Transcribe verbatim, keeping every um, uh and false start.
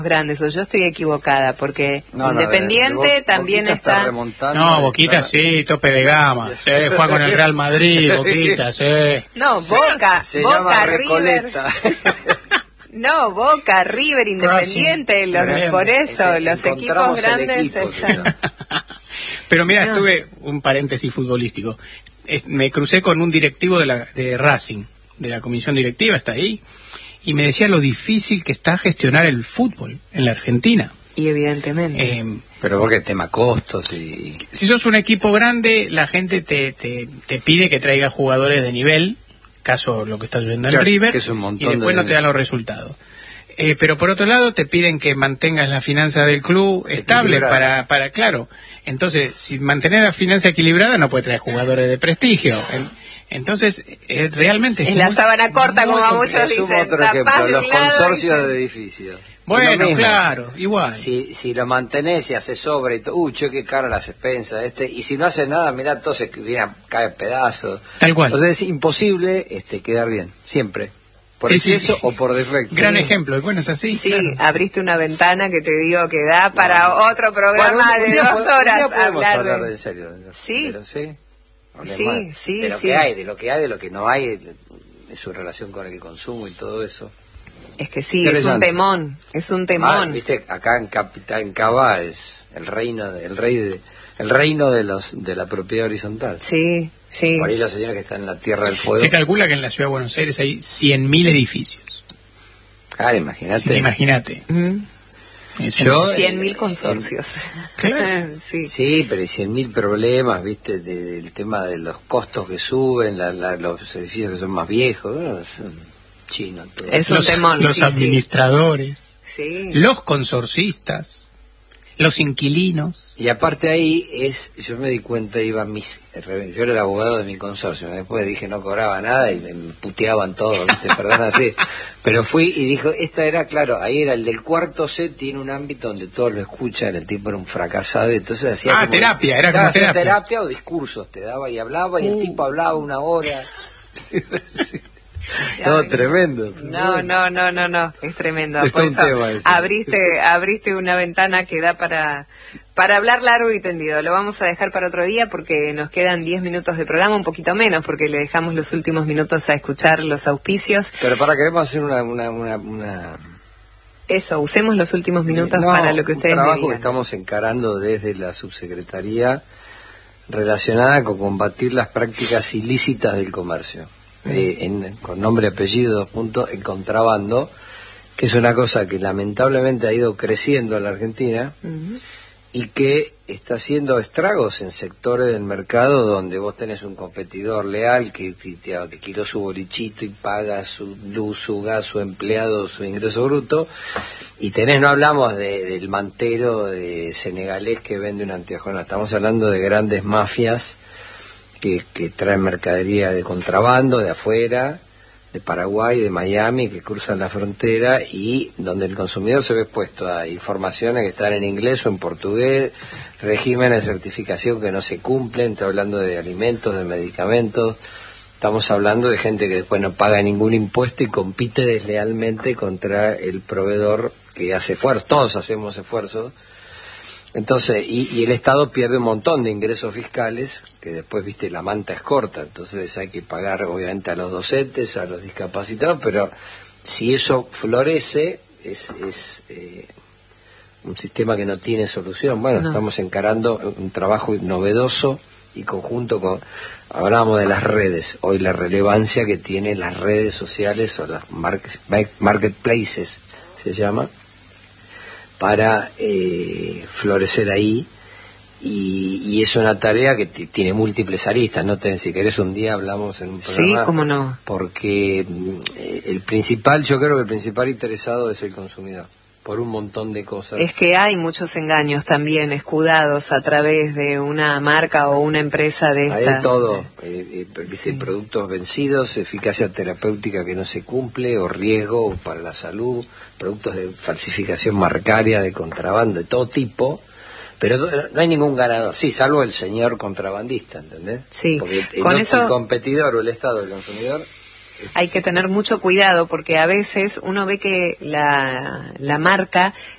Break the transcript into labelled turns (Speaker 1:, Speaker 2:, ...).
Speaker 1: grandes, o yo estoy equivocada, porque
Speaker 2: no,
Speaker 1: Independiente
Speaker 2: no, de, de,
Speaker 1: también
Speaker 2: Boquita
Speaker 1: está...
Speaker 2: está remontando.
Speaker 3: No, Boquita está... sí, tope de gama. Sí, juega con el Real Madrid, Boquita, sí.
Speaker 1: No, Boca,
Speaker 2: se, se
Speaker 1: Boca,
Speaker 2: River.
Speaker 1: No, Boca, River, Independiente, los, Bien. por eso, es, los equipos grandes equipo, están...
Speaker 3: Pero mira, no. estuve, un paréntesis futbolístico, me crucé con un directivo de, la, de Racing, de la comisión directiva, está ahí, y me decía lo difícil que está gestionar el fútbol en la Argentina.
Speaker 1: Y evidentemente.
Speaker 3: Eh,
Speaker 2: Pero porque el tema costos y...
Speaker 3: Si sos un equipo grande, la gente te, te, te pide que traiga jugadores de nivel, caso lo que está sucediendo en
Speaker 2: claro,
Speaker 3: River,
Speaker 2: que es un montón
Speaker 3: y después
Speaker 2: de...
Speaker 3: no te dan los resultados. Eh, pero por otro lado te piden que mantengas la finanza del club estable para, para, claro. Entonces, si mantener la finanza equilibrada no puede traer jugadores de prestigio. En, Entonces, eh, realmente...
Speaker 1: Es, es la muy, sábana corta, como a muchos
Speaker 2: dicen.
Speaker 1: Es
Speaker 2: otro ejemplo, los consorcios dicen... de edificios.
Speaker 3: Bueno, claro, igual.
Speaker 2: Si, si lo mantenés y haces sobra y todo, uy, che, qué cara las expensas, este, y si no haces nada, mirá, todo se cae en pedazos.
Speaker 3: Tal cual.
Speaker 2: Entonces es imposible este, quedar bien, siempre. Por sí, exceso sí, sí. o por defecto.
Speaker 3: Gran
Speaker 2: sí.
Speaker 3: ejemplo, bueno, es así.
Speaker 1: Sí,
Speaker 3: claro.
Speaker 1: Abriste una ventana que te digo que da para no, otro programa bueno, de dos horas hablar,
Speaker 2: hablar
Speaker 1: de...
Speaker 2: de... en serio.
Speaker 1: Sí.
Speaker 2: Pero sí.
Speaker 1: Sí,
Speaker 2: mal.
Speaker 1: sí,
Speaker 2: de lo
Speaker 1: sí.
Speaker 2: que hay, de lo que hay, de lo que no hay, de, de su relación con el consumo y todo eso.
Speaker 1: Es que sí, es un temón, es un temón.
Speaker 2: Ah, viste, acá en Capital, en Cava es el reino, de, el rey de, el reino de los de la propiedad horizontal.
Speaker 1: Sí, sí.
Speaker 2: Por ahí la señora que está en la Tierra del Fuego.
Speaker 3: Se calcula que en la ciudad de Buenos Aires hay cien mil edificios.
Speaker 2: Claro, imagínate.
Speaker 3: Sí, imagínate.
Speaker 1: Mm. cien mil consorcios.
Speaker 3: Claro.
Speaker 1: sí.
Speaker 2: sí, pero hay cien mil problemas, viste, de, del tema de los costos que suben, la, la, los edificios que son más viejos, ¿no? Son chinos. Todo.
Speaker 1: Es un
Speaker 3: los,
Speaker 1: temón.
Speaker 3: Los
Speaker 1: sí,
Speaker 3: administradores,
Speaker 1: sí.
Speaker 3: los consorcistas, los inquilinos.
Speaker 2: Y aparte ahí es, yo me di cuenta, iba mis, yo era el abogado de mi consorcio, después dije no cobraba nada y me puteaban todo, ¿viste? Perdón así, pero fui y dijo, esta era, claro, ahí era el del cuarto C, tiene un ámbito donde todos lo escuchan, el tipo era un fracasado, entonces hacía
Speaker 3: ah,
Speaker 2: como,
Speaker 3: terapia, era como terapia.
Speaker 2: terapia o discursos, te daba y hablaba y uh. el tipo hablaba una hora. No, tremendo.
Speaker 1: No, no, no, no, no, es tremendo. Por eso abriste, abriste una ventana que da para, para hablar largo y tendido. Lo vamos a dejar para otro día porque nos quedan diez minutos de programa, un poquito menos, porque le dejamos los últimos minutos a escuchar los auspicios.
Speaker 2: Pero para, queremos hacer una... una, una, una...
Speaker 1: Eso, usemos los últimos minutos
Speaker 2: no,
Speaker 1: para lo que ustedes
Speaker 2: un trabajo
Speaker 1: me digan.
Speaker 2: Que estamos encarando desde la subsecretaría relacionada con combatir las prácticas ilícitas del comercio. Eh, en, con nombre, apellido, dos puntos, en contrabando, que es una cosa que lamentablemente ha ido creciendo en la Argentina uh-huh. y que está haciendo estragos en sectores del mercado donde vos tenés un competidor leal que, que, que alquiló su bolichito y paga su luz, su gas, su empleado, su ingreso bruto, y tenés, no hablamos de, del mantero de senegalés que vende un anteojo, no, estamos hablando de grandes mafias Que, que traen mercadería de contrabando de afuera, de Paraguay, de Miami, que cruzan la frontera y donde el consumidor se ve expuesto a informaciones que están en inglés o en portugués, regímenes de certificación que no se cumplen, estoy hablando de alimentos, de medicamentos, estamos hablando de gente que después no paga ningún impuesto y compite deslealmente contra el proveedor que hace esfuerzos, todos hacemos esfuerzos. Entonces, y, y el Estado pierde un montón de ingresos fiscales, que después, viste, la manta es corta, entonces hay que pagar obviamente a los docentes, a los discapacitados, pero si eso florece, es, es eh, un sistema que no tiene solución. Bueno, no. Estamos encarando un trabajo novedoso y conjunto con, hablábamos de las redes, hoy la relevancia que tienen las redes sociales o las market, marketplaces, se llama, para eh, florecer ahí y, y es una tarea que t- tiene múltiples aristas, no te, si querés un día hablamos en un programa.
Speaker 1: Sí, cómo no.
Speaker 2: Porque eh, el principal, yo creo que el principal interesado es el consumidor, por un montón de cosas.
Speaker 1: Es que hay muchos engaños también escudados a través de una marca o una empresa de estas.
Speaker 2: Hay de todo, eh, eh, sí. Productos vencidos, eficacia terapéutica que no se cumple, o riesgo para la salud, productos de falsificación marcaria, de contrabando, de todo tipo, pero no hay ningún ganador, sí, salvo el señor contrabandista, ¿entendés?
Speaker 1: Sí,
Speaker 2: porque
Speaker 1: con
Speaker 2: no,
Speaker 1: eso...
Speaker 2: el competidor o el Estado, el consumidor...
Speaker 1: Hay que tener mucho cuidado porque a veces uno ve que la, la marca